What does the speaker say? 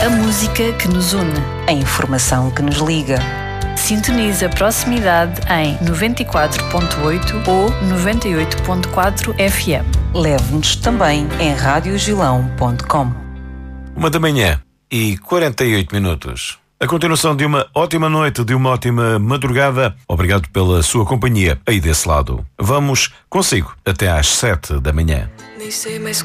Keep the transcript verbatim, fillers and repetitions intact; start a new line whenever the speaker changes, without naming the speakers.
A música que nos une.
A informação que nos liga.
Sintoniza a proximidade em noventa e quatro ponto oito ou noventa e oito ponto quatro F M.
Leve-nos também em rádio gilão ponto com.
Uma da manhã e quarenta e oito minutos. A continuação de uma ótima noite, de uma ótima madrugada. Obrigado pela sua companhia aí desse lado. Vamos consigo até às sete da manhã.
Nem sei mais